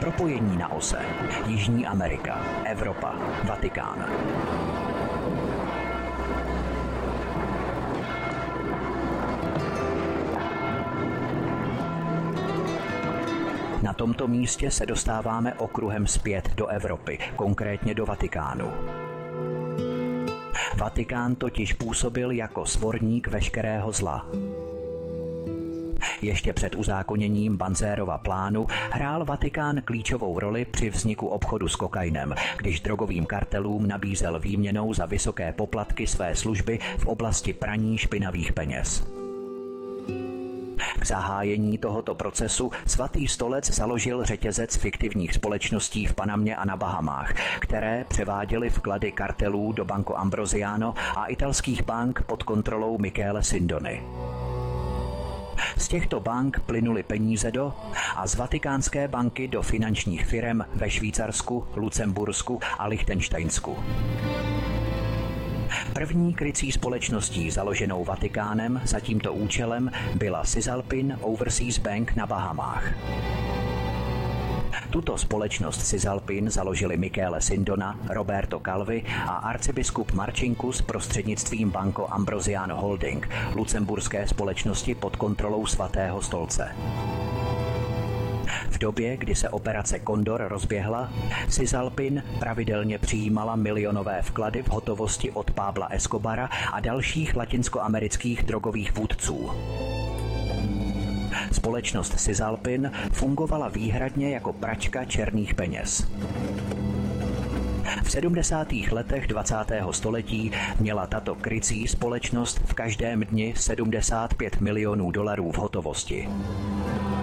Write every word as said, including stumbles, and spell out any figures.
Propojení na ose. Jižní Amerika, Evropa, Vatikán. Na tomto místě se dostáváme okruhem zpět do Evropy, konkrétně do Vatikánu. Vatikán totiž působil jako svorník veškerého zla. Ještě před uzákoněním Banzérova plánu hrál Vatikán klíčovou roli při vzniku obchodu s kokainem, když drogovým kartelům nabízel výměnou za vysoké poplatky své služby v oblasti praní špinavých peněz. K zahájení tohoto procesu Svatý stolec založil řetězec fiktivních společností v Panamě a na Bahamách, které převáděly vklady kartelů do Banco Ambrosiano a italských bank pod kontrolou Michele Sindony. Z těchto bank plynuly peníze do a z vatikánské banky do finančních firem ve Švýcarsku, Lucembursku a Lichtenštejnsku. První krycí společností založenou Vatikánem za tímto účelem byla Cisalpine Overseas Bank na Bahamách. Tuto společnost Cisalpine založili Michele Sindona, Roberto Calvi a arcibiskup Marcinkus prostřednictvím Banco Ambrosiano Holding, lucemburské společnosti pod kontrolou Svatého stolce. V době, kdy se operace Condor rozběhla, Cisalpine pravidelně přijímala milionové vklady v hotovosti od Pabla Escobara a dalších latinskoamerických drogových vůdců. Společnost Cisalpine fungovala výhradně jako pračka černých peněz. V sedmdesátých letech dvacátého století měla tato krycí společnost v každém dni sedmdesát pět milionů dolarů v hotovosti.